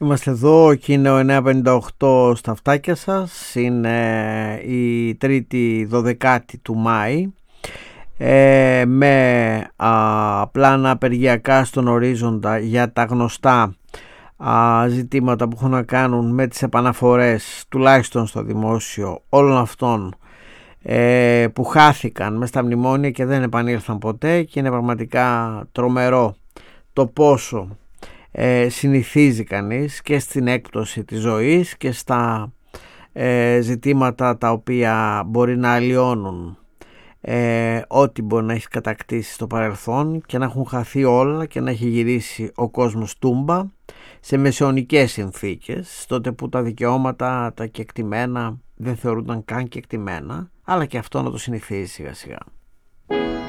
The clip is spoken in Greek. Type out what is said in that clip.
Είμαστε εδώ και είναι ο 958 στα αυτάκια σας. Είναι η 3η 12η του Μάη, με πλάνα απεργιακά στον ορίζοντα για τα γνωστά ζητήματα που έχουν να κάνουν με τις επαναφορές, τουλάχιστον στο δημόσιο, όλων αυτών που χάθηκαν μες στα μνημόνια και δεν επανήλθαν ποτέ. Και είναι πραγματικά τρομερό το πόσο συνηθίζει κανείς και στην έκπτωση της ζωής και στα ζητήματα τα οποία μπορεί να αλλοιώνουν ό,τι μπορεί να έχει κατακτήσει στο παρελθόν και να έχουν χαθεί όλα και να έχει γυρίσει ο κόσμος τούμπα σε μεσαιωνικές συνθήκες, τότε που τα δικαιώματα, τα κεκτημένα δεν θεωρούνταν καν κεκτημένα, αλλά και αυτό να το συνηθίζει σιγά σιγά.